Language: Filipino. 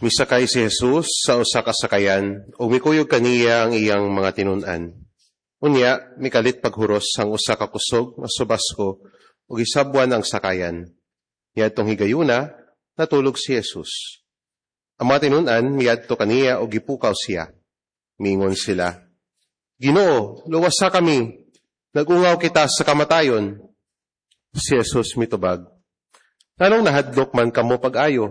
Misakay si Jesus sa usa ka sakayan, ug mikuyog kaniya ang iyang mga tinun-an. Unya, mikalit paghuros ang usa ka kusog nga subasko ug isabwan ang sakayan. Niadtong higayuna, natulog si Jesus. Ang mga tinun-an miadto kaniya ug gipukaw siya. Mingon sila, "Ginoo, luwasa kami. Nag-ungaw kita sa kamatayon." Si Jesus mitubag, "Nganong nahadlok man kamo pag-ayo?